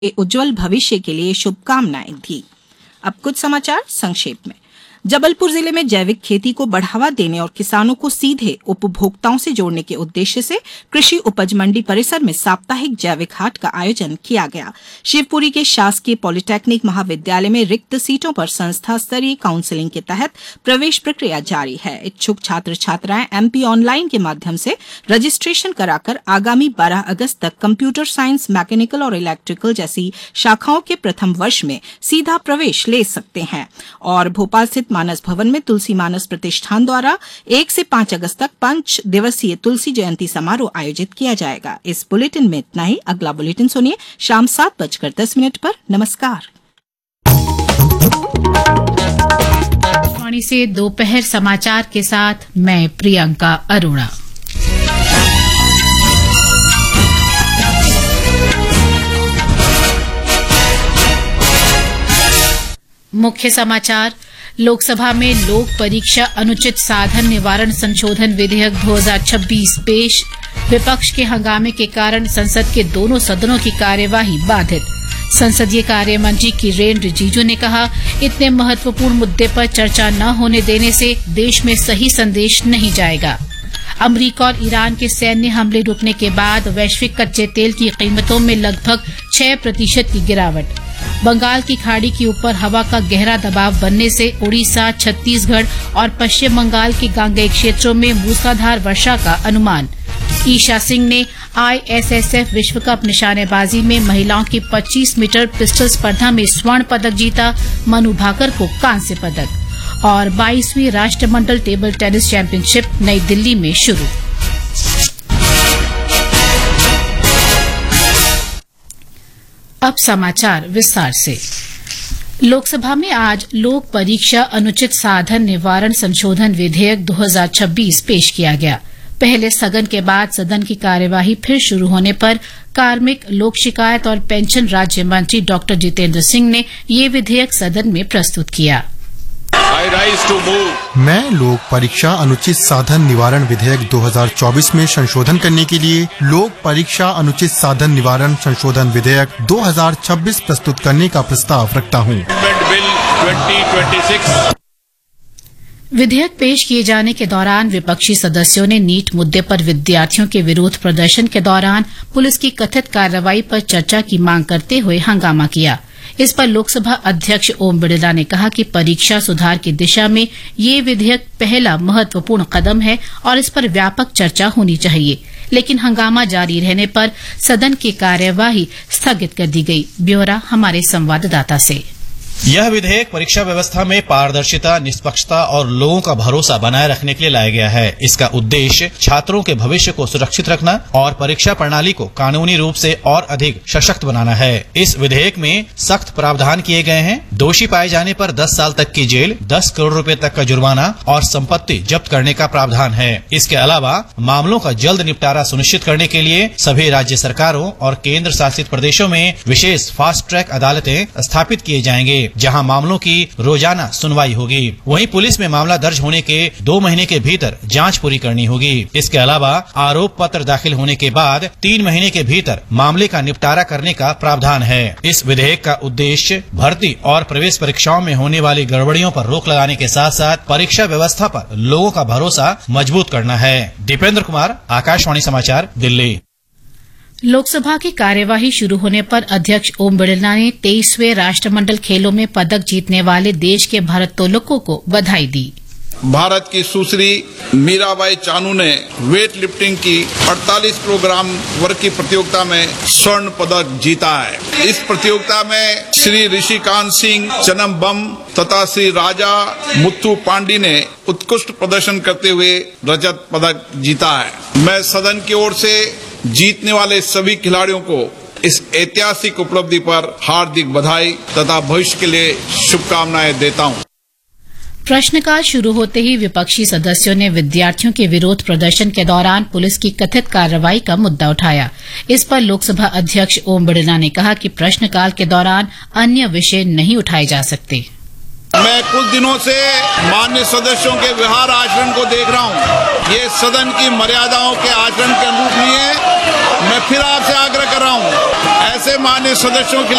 उज्जवल भविष्य के लिए शुभकामनाएं दी। अब कुछ समाचार संक्षेप में। जबलपुर जिले में जैविक खेती को बढ़ावा देने और किसानों को सीधे उपभोक्ताओं से जोड़ने के उद्देश्य से कृषि उपज मंडी परिसर में साप्ताहिक जैविक हाट का आयोजन किया गया। शिवपुरी के शासकीय पॉलिटेक्निक महाविद्यालय में रिक्त सीटों पर संस्था स्तरीय काउंसलिंग के तहत प्रवेश प्रक्रिया जारी है। इच्छुक छात्र छात्राएं MP ऑनलाइन के माध्यम से रजिस्ट्रेशन कराकर आगामी 12 अगस्त तक कंप्यूटर साइंस, मैकेनिकल और इलेक्ट्रिकल जैसी शाखाओं के प्रथम वर्ष में सीधा प्रवेश ले सकते हैं। और भोपाल स्थित मानस भवन में तुलसी मानस प्रतिष्ठान द्वारा 1 से 5 अगस्त तक 5 दिवसीय तुलसी जयंती समारोह आयोजित किया जाएगा। इस बुलेटिन में इतना ही। अगला बुलेटिन सुनिए शाम 7:10 पर। नमस्कार। वाणी से दोपहर समाचार के साथ मैं प्रियंका अरोड़ा। मुख्य समाचार। लोकसभा में लोक परीक्षा अनुचित साधन निवारण संशोधन विधेयक 2026 पेश। विपक्ष के हंगामे के कारण संसद के दोनों सदनों की कार्यवाही बाधित। संसदीय कार्य मंत्री किरेन रिजिजू ने कहा, इतने महत्वपूर्ण मुद्दे पर चर्चा न होने देने से देश में सही संदेश नहीं जाएगा। अमरीका और ईरान के सैन्य हमले रुकने के बाद वैश्विक कच्चे तेल की कीमतों में लगभग 6% की गिरावट। बंगाल की खाड़ी के ऊपर हवा का गहरा दबाव बनने से उड़ीसा, छत्तीसगढ़ और पश्चिम बंगाल के गांगेय क्षेत्रों में मूसलाधार वर्षा का अनुमान। ईशा सिंह ने ISSF विश्व कप निशानेबाजी में महिलाओं की 25 मीटर पिस्टल स्पर्धा में स्वर्ण पदक जीता। मनु भाकर को कांस्य पदक। और 22वीं राष्ट्रमंडल टेबल टेनिस चैंपियनशिप नई दिल्ली में शुरू। अब समाचार विस्तार से। लोकसभा में आज लोक परीक्षा अनुचित साधन निवारण संशोधन विधेयक 2026 पेश किया गया। पहले स्थगन के बाद सदन की कार्यवाही फिर शुरू होने पर कार्मिक, लोक शिकायत और पेंशन राज्य मंत्री डॉ जितेंद्र सिंह ने ये विधेयक सदन में प्रस्तुत किया। मैं लोक परीक्षा अनुचित साधन निवारण विधेयक 2024 में संशोधन करने के लिए लोक परीक्षा अनुचित साधन निवारण संशोधन विधेयक 2026 प्रस्तुत करने का प्रस्ताव रखता हूँ। विधेयक पेश किए जाने के दौरान विपक्षी सदस्यों ने नीट मुद्दे पर विद्यार्थियों के विरोध प्रदर्शन के दौरान पुलिस की कथित कार्रवाई पर चर्चा की मांग करते हुए हंगामा किया। इस पर लोकसभा अध्यक्ष ओम बिड़ला ने कहा कि परीक्षा सुधार की दिशा में ये विधेयक पहला महत्वपूर्ण कदम है और इस पर व्यापक चर्चा होनी चाहिए। लेकिन हंगामा जारी रहने पर सदन की कार्यवाही स्थगित कर दी गई। ब्यौरा हमारे संवाददाता से। यह विधेयक परीक्षा व्यवस्था में पारदर्शिता, निष्पक्षता और लोगों का भरोसा बनाए रखने के लिए लाया गया है। इसका उद्देश्य छात्रों के भविष्य को सुरक्षित रखना और परीक्षा प्रणाली को कानूनी रूप से और अधिक सशक्त बनाना है। इस विधेयक में सख्त प्रावधान किए गए हैं। दोषी पाए जाने पर 10 साल तक की जेल, 10 करोड़ रुपए तक का जुर्माना और संपत्ति जब्त करने का प्रावधान है। इसके अलावा मामलों का जल्द निपटारा सुनिश्चित करने के लिए सभी राज्य सरकारों और केंद्र शासित प्रदेशों में विशेष फास्ट ट्रैक अदालतें स्थापित किए जाएंगे, जहां मामलों की रोजाना सुनवाई होगी। वहीं पुलिस में मामला दर्ज होने के 2 महीने के भीतर जांच पूरी करनी होगी। इसके अलावा आरोप पत्र दाखिल होने के बाद 3 महीने के भीतर मामले का निपटारा करने का प्रावधान है। इस विधेयक का उद्देश्य भर्ती और प्रवेश परीक्षाओं में होने वाली गड़बड़ियों पर रोक लगाने के साथ साथ परीक्षा व्यवस्था पर लोगों का भरोसा मजबूत करना है। दीपेंद्र कुमार, आकाशवाणी समाचार, दिल्ली। लोकसभा की कार्यवाही शुरू होने पर अध्यक्ष ओम बिड़ला ने 23वें राष्ट्रमंडल खेलों में पदक जीतने वाले देश के भारोत्तोलकों को बधाई दी। भारत की सुश्री मीराबाई चानू ने वेट लिफ्टिंग की 48 किलोग्राम वर्ग की प्रतियोगिता में स्वर्ण पदक जीता है। इस प्रतियोगिता में श्री ऋषिकांत सिंह चनम्बम तथा श्री राजा मुत्थु पांडी ने उत्कृष्ट प्रदर्शन करते हुए रजत पदक जीता है। मैं सदन की ओर से जीतने वाले सभी खिलाड़ियों को इस ऐतिहासिक उपलब्धि पर हार्दिक बधाई तथा भविष्य के लिए शुभकामनाएं देता हूं। प्रश्नकाल शुरू होते ही विपक्षी सदस्यों ने विद्यार्थियों के विरोध प्रदर्शन के दौरान पुलिस की कथित कार्रवाई का मुद्दा उठाया। इस पर लोकसभा अध्यक्ष ओम बिड़ला ने कहा कि प्रश्नकाल के दौरान अन्य विषय नहीं उठाए जा सकते। मैं कुछ दिनों से माननीय सदस्यों के व्यवहार आचरण को देख रहा हूँ, ये सदन की मर्यादाओं के आचरण के अनुरूप नहीं है। मैं फिर आपसे आग्रह कर रहा हूँ, ऐसे माननीय सदस्यों के